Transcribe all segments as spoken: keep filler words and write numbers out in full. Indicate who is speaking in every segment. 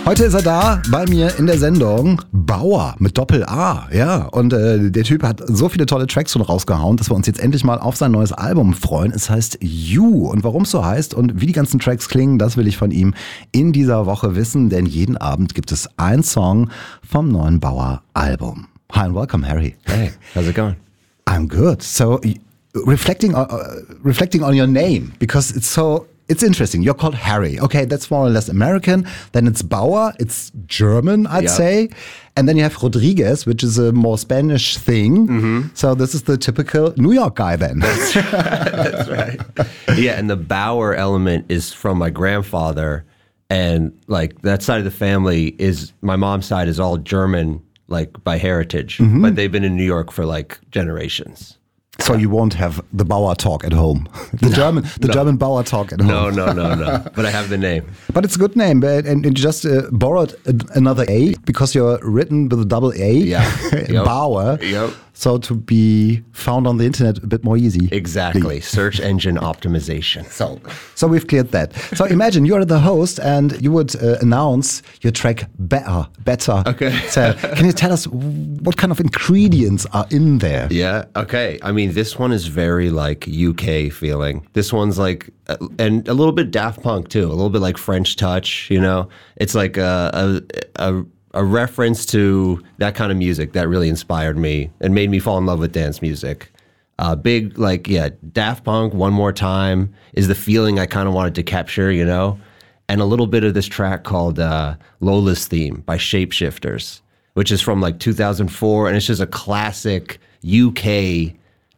Speaker 1: Heute ist er da bei mir in der Sendung. Bauer mit Doppel-A, ja. Und äh, der Typ hat so viele tolle Tracks schon rausgehauen, dass wir uns jetzt endlich mal auf sein neues Album freuen. Es heißt You. Und warum es so heißt und wie die ganzen Tracks klingen, das will ich von ihm in dieser Woche wissen. Denn jeden Abend gibt es einen Song vom neuen Bauer-Album. Hi and welcome, Harry.
Speaker 2: Hey, how's it going?
Speaker 1: I'm good. So, reflecting on, uh, reflecting on your name, because it's so... It's interesting. You're called Harry. Okay, that's more or less American. Then it's Bauer. It's German, I'd
Speaker 2: Yeah.
Speaker 1: say. And then you have Rodriguez, which is a more Spanish thing. Mm-hmm. So this is the typical New York guy then.
Speaker 2: That's right. That's right. Yeah, and the Bauer element is from my grandfather. And like that side of the family is, my mom's side is all German, like by heritage. Mm-hmm. But they've been in New York for like generations.
Speaker 1: So you won't have the Bauer talk at home. The no, German the
Speaker 2: no.
Speaker 1: German Bauer talk at home.
Speaker 2: No, no, no, no. But I have the name.
Speaker 1: But it's a good name. And, and you just uh, borrowed a, another A because you're written with a double A.
Speaker 2: Yeah. Yep.
Speaker 1: Bauer.
Speaker 2: Yep.
Speaker 1: So to be found on the internet a bit more easy.
Speaker 2: Exactly. Search engine optimization.
Speaker 1: So, so we've cleared that. So imagine you're the host and you would uh, announce your track Better, Better.
Speaker 2: Okay.
Speaker 1: So can you tell us what kind of ingredients are in there?
Speaker 2: Yeah. Okay. I mean, this one is very like U K feeling. This one's like, uh, and a little bit Daft Punk too. A little bit like French Touch. You know, it's like a a, a a reference to that kind of music that really inspired me and made me fall in love with dance music. Uh, big, like, yeah, Daft Punk, One More Time is the feeling I kind of wanted to capture, you know? And a little bit of this track called uh, Lola's Theme by Shapeshifters, which is from like two thousand four, and it's just a classic U K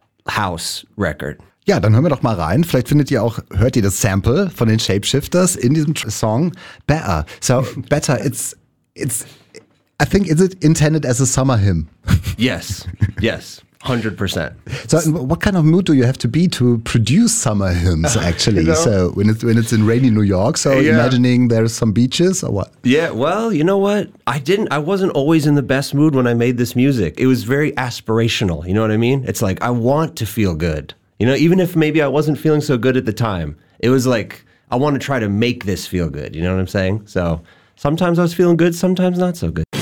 Speaker 2: house record.
Speaker 1: Ja, dann hören wir doch mal rein. Vielleicht findet ihr auch, hört ihr das Sample von den Shapeshifters in diesem Song Better. So, Better, it's, it's, I think, is it intended as a summer hymn?
Speaker 2: Yes, yes, one hundred percent.
Speaker 1: So what kind of mood do you have to be to produce summer hymns, actually?
Speaker 2: You know?
Speaker 1: So when it's, when it's in rainy New York, so
Speaker 2: Yeah.
Speaker 1: imagining there's some beaches or what?
Speaker 2: Yeah, well, you know what? I didn't, I wasn't always in the best mood when I made this music. It was very aspirational, you know what I mean? It's like, I want to feel good. You know, even if maybe I wasn't feeling so good at the time, it was like, I want to try to make this feel good, you know what I'm saying? So sometimes I was feeling good, sometimes not so good.